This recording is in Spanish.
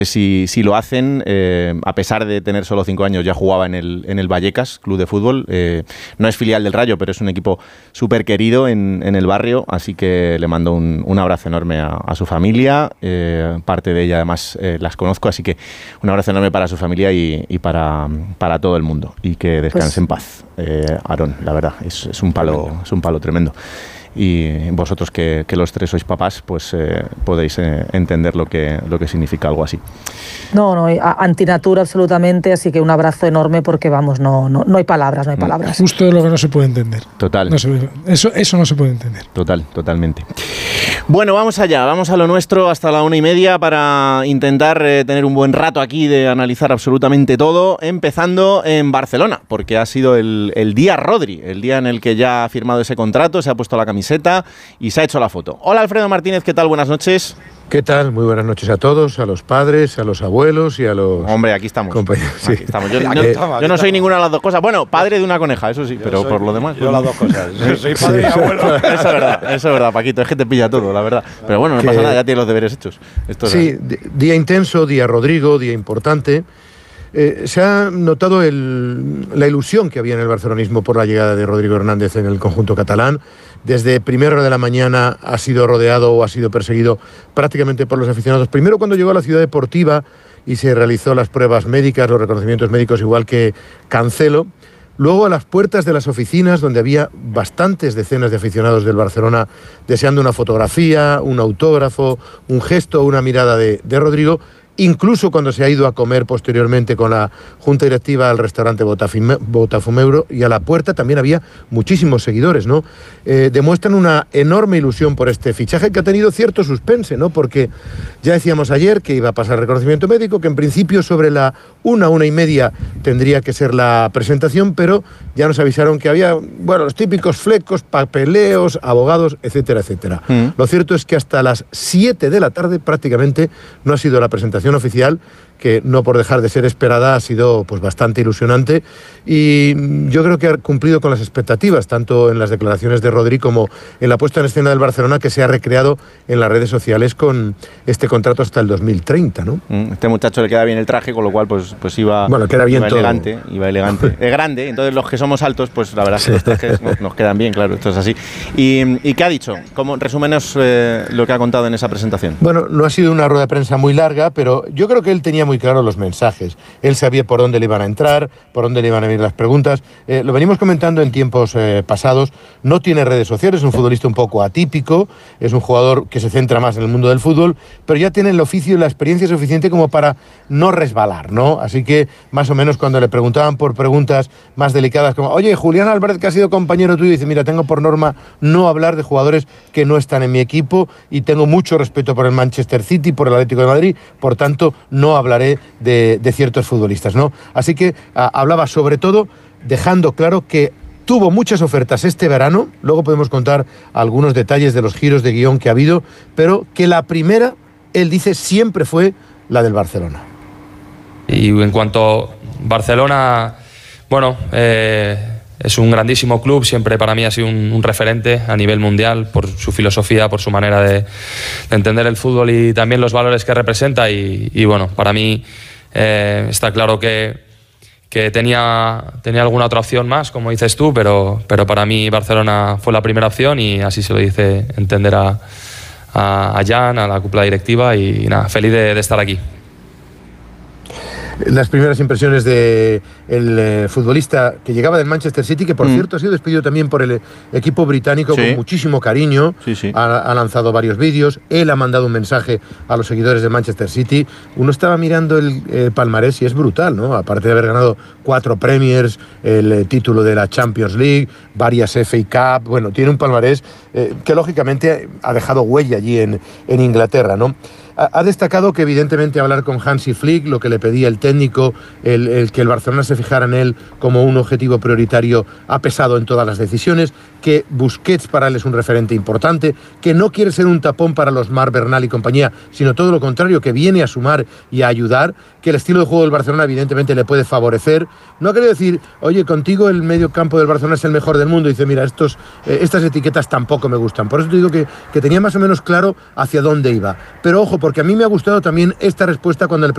Si lo hacen, a pesar de tener solo 5 años, ya jugaba en el Vallecas, club de fútbol. No es filial del Rayo, pero es un equipo súper querido en el barrio, así que le mando un abrazo enorme a su familia. Parte de ella, además, las conozco, así que un abrazo enorme para su familia y para todo el mundo. Y que descanse en paz, Aarón, la verdad, es un palo tremendo. Y vosotros que los tres sois papás, pues podéis entender lo que significa algo así. No, antinatura absolutamente, así que un abrazo enorme porque vamos, no hay palabras, no hay palabras. Justo de lo que no se puede entender. Total. Eso no se puede entender. Totalmente. Bueno, vamos allá, vamos a lo nuestro hasta la 1:30 para intentar tener un buen rato aquí de analizar absolutamente todo, empezando en Barcelona, porque ha sido el día Rodri, el día en el que ya ha firmado ese contrato, se ha puesto la camiseta y se ha hecho la foto. Hola Alfredo Martínez, ¿qué tal? Buenas noches. ¿Qué tal? Muy buenas noches a todos, a los padres, a los abuelos y a los... Hombre, aquí estamos. Compañeros. Sí. Aquí estamos. Yo no soy ninguna de las dos cosas. Bueno, padre de una coneja, eso sí, pero por lo demás... Yo las dos cosas. Soy padre y abuelo. Eso es verdad, Paquito, es que te pilla todo, la verdad. Pero bueno, no pasa nada, ya tienes los deberes hechos. Sí, día intenso, día Rodrigo, día importante. Se ha notado la ilusión que había en el barcelonismo por la llegada de Rodrigo Hernández en el conjunto catalán. Desde primera hora de la mañana ha sido rodeado o ha sido perseguido prácticamente por los aficionados. Primero cuando llegó a la ciudad deportiva y se realizó las pruebas médicas, los reconocimientos médicos, igual que Cancelo. Luego a las puertas de las oficinas, donde había bastantes decenas de aficionados del Barcelona deseando una fotografía, un autógrafo, un gesto, una mirada de Rodrigo. Incluso cuando se ha ido a comer posteriormente con la junta directiva al restaurante Botafumeiro, y a la puerta también había muchísimos seguidores, ¿no? Demuestran una enorme ilusión por este fichaje que ha tenido cierto suspense, ¿no? Porque ya decíamos ayer que iba a pasar reconocimiento médico, que en principio sobre la 1:30 tendría que ser la presentación, pero ya nos avisaron que había, los típicos flecos, papeleos, abogados, etcétera, etcétera. Lo cierto es que hasta las 7 de la tarde prácticamente no ha sido la presentación oficial, que no por dejar de ser esperada ha sido pues bastante ilusionante, y yo creo que ha cumplido con las expectativas, tanto en las declaraciones de Rodri como en la puesta en escena del Barcelona, que se ha recreado en las redes sociales con este contrato hasta el 2030, ¿no? Este muchacho le queda bien el traje, con lo cual pues iba elegante. Es grande, entonces los que somos altos, pues la verdad es que los trajes nos quedan bien, claro, esto es así. ¿Y qué ha dicho? Resúmenos lo que ha contado en esa presentación. Bueno, no ha sido una rueda de prensa muy larga, pero yo creo que él tenía muy claro los mensajes. Él sabía por dónde le iban a entrar, por dónde le iban a venir las preguntas. Lo venimos comentando en tiempos pasados. No tiene redes sociales, es un futbolista un poco atípico, es un jugador que se centra más en el mundo del fútbol, pero ya tiene el oficio y la experiencia suficiente como para no resbalar, ¿no? Así que, más o menos, cuando le preguntaban por preguntas más delicadas, como, oye, Julián Álvarez, que ha sido compañero tuyo, dice, mira, tengo por norma no hablar de jugadores que no están en mi equipo y tengo mucho respeto por el Manchester City, por el Atlético de Madrid, por tanto, no hablaré de ciertos futbolistas, ¿no? Así que hablaba sobre todo dejando claro que tuvo muchas ofertas este verano, luego podemos contar algunos detalles de los giros de guión que ha habido, pero que la primera, él dice, siempre fue la del Barcelona. Y en cuanto a Barcelona, es un grandísimo club, siempre para mí ha sido un referente a nivel mundial por su filosofía, por su manera de entender el fútbol y también los valores que representa y para mí está claro que tenía alguna otra opción más, como dices tú, pero para mí Barcelona fue la primera opción y así se lo dice entender a Jan, a la cúpula directiva y nada, feliz de estar aquí. Las primeras impresiones del futbolista que llegaba del Manchester City, que por cierto ha sido despedido también por el equipo británico con muchísimo cariño. Sí. Ha lanzado varios vídeos, él ha mandado un mensaje a los seguidores del Manchester City. Uno estaba mirando el palmarés y es brutal, ¿no? Aparte de haber ganado 4 Premiers, el título de la Champions League, varias FA Cup, tiene un palmarés que lógicamente ha dejado huella allí en Inglaterra, ¿no? Ha destacado que evidentemente hablar con Hansi Flick, lo que le pedía el técnico, el que el Barcelona se fijara en él como un objetivo prioritario, ha pesado en todas las decisiones, que Busquets para él es un referente importante, que no quiere ser un tapón para los Marc Bernal y compañía, sino todo lo contrario, que viene a sumar y a ayudar, que el estilo de juego del Barcelona evidentemente le puede favorecer. No ha querido decir, oye, contigo el medio campo del Barcelona es el mejor del mundo. Dice, mira, estas etiquetas tampoco me gustan. Por eso te digo que tenía más o menos claro hacia dónde iba. Pero ojo, porque a mí me ha gustado también esta respuesta cuando le